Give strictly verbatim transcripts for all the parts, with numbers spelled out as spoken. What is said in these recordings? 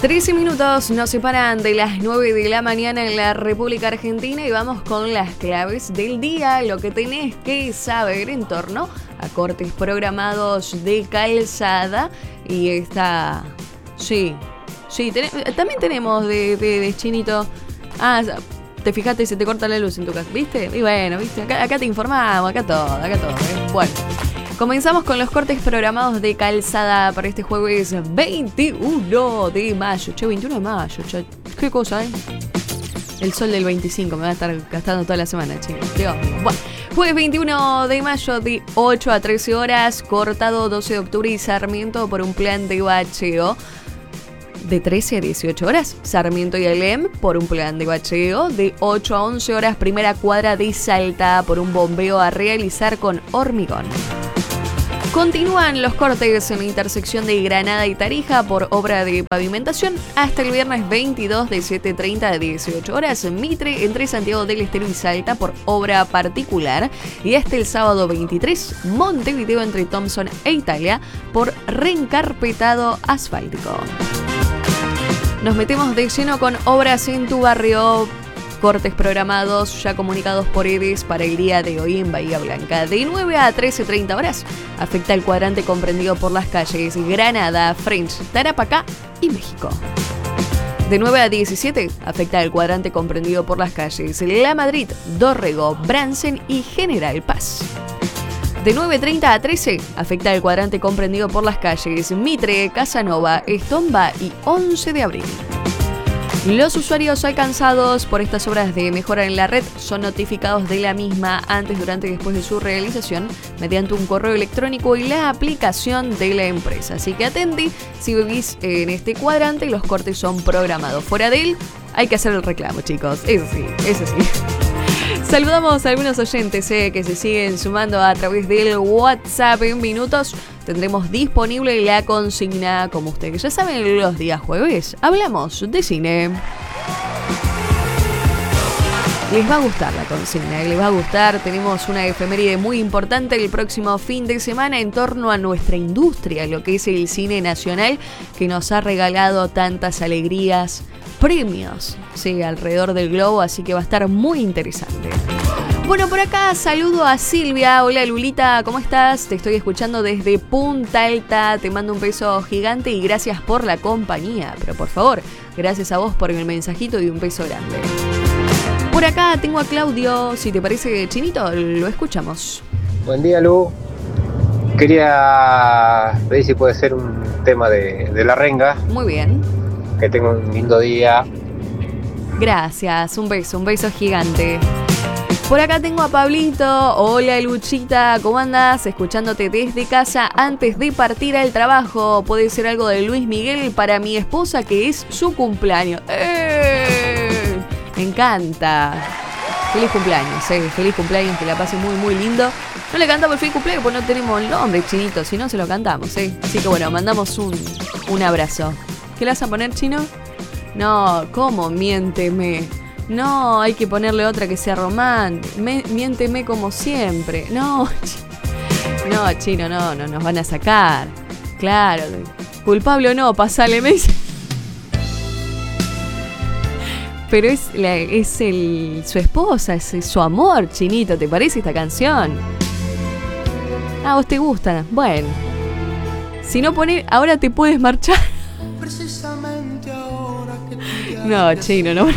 trece minutos nos separan de las nueve de la mañana en la República Argentina y vamos con las claves del día, lo que tenés que saber en torno a cortes programados de calzada y esta... Sí, sí, ten... también tenemos de, de, de Chinito... Ah, te fijaste, se te corta la luz en tu casa, ¿viste? Y bueno, ¿viste? Acá, acá te informamos, acá todo, acá todo, ¿eh? Bueno... Comenzamos con los cortes programados de calzada para este jueves veintiuno de mayo. Che, veintiuno de mayo, che. Qué cosa, ¿eh? El sol del veinticinco me va a estar gastando toda la semana, che. Dios mío. Bueno, jueves veintiuno de mayo de ocho a trece horas, cortado doce de octubre y Sarmiento por un plan de bacheo. De trece a dieciocho horas, Sarmiento y Alem por un plan de bacheo. De ocho a once horas, primera cuadra de Salta por un bombeo a realizar con hormigón. Continúan los cortes en la intersección de Granada y Tarija por obra de pavimentación hasta el viernes veintidós de siete treinta a dieciocho horas. Mitre entre Santiago del Estero y Salta por obra particular. Y hasta el sábado veintitrés, Montevideo entre Thompson e Italia por reencarpetado asfáltico. Nos metemos de lleno con obras en tu barrio. Cortes programados ya comunicados por EDES para el día de hoy en Bahía Blanca. De nueve a trece treinta horas afecta el cuadrante comprendido por las calles Granada, French, Tarapacá y México. De nueve a diecisiete afecta el cuadrante comprendido por las calles La Madrid, Dorrego, Bransen y General Paz. De nueve treinta a trece afecta el cuadrante comprendido por las calles Mitre, Casanova, Estomba y once de abril. Los usuarios alcanzados por estas obras de mejora en la red son notificados de la misma antes, durante y después de su realización mediante un correo electrónico y la aplicación de la empresa. Así que atendí si vivís en este cuadrante y los cortes son programados. Fuera de él, hay que hacer el reclamo, chicos. Eso sí, eso sí. Saludamos a algunos oyentes eh, que se siguen sumando a través del WhatsApp. En minutos tendremos disponible la consigna, como ustedes ya saben, los días jueves hablamos de cine. Les va a gustar la consigna, les va a gustar. Tenemos una efeméride muy importante el próximo fin de semana en torno a nuestra industria, lo que es el cine nacional, que nos ha regalado tantas alegrías, premios, sí, alrededor del globo, así que va a estar muy interesante. Bueno, por acá saludo a Silvia. Hola Lulita, ¿cómo estás? Te estoy escuchando desde Punta Alta. Te mando un beso gigante y gracias por la compañía. Pero por favor, gracias a vos por el mensajito y un beso grande. Por acá tengo a Claudio. Si te parece, Chinito, lo escuchamos. Buen día, Lu. Quería pedir si puede ser un tema de, de la renga. Muy bien. Que tenga un lindo día. Gracias, un beso, un beso gigante. Por acá tengo a Pablito. Hola Luchita, ¿cómo andas? Escuchándote desde casa antes de partir al trabajo. Puede ser algo de Luis Miguel para mi esposa, que es su cumpleaños. ¡Eh! Me encanta. Feliz cumpleaños, eh. Feliz cumpleaños, que la pase muy muy lindo. No le cantamos el feliz cumpleaños porque no tenemos el nombre, Chinito. Si no, se lo cantamos, eh. Así que bueno, mandamos un, un abrazo. ¿Qué le vas a poner, Chino? No, ¿cómo? Miénteme. No, hay que ponerle otra que sea romántica. Miénteme como siempre. No, no, Chino, no, no nos van a sacar. Claro, culpable o no, pasale, me dice. Pero es, la, es el, su esposa, es su amor, Chinito. ¿Te parece esta canción? Ah, ¿vos te gusta? Bueno. Si no pone, ahora te puedes marchar. No, Chino, no.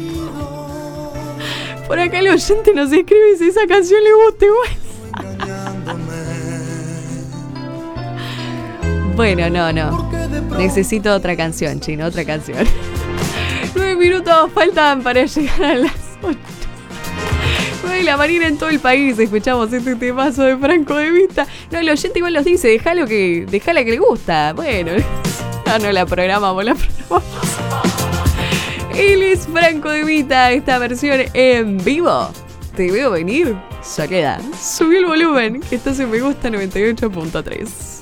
Por acá el oyente nos escribe si esa canción le gusta igual. Bueno, no, no. Necesito otra canción, Chino, otra canción. Nueve minutos faltan para llegar a las ocho. Nueve de la mañana en todo el país escuchamos este temazo de Franco De Vita. No, el oyente igual nos dice, dejalo que, dejala que le gusta. Bueno, no, no la programamos, la programamos. Él es Franco De Vita, esta versión en vivo. Te veo venir, Soledad. Subí el volumen, que estás en Me Gusta noventa y ocho punto tres.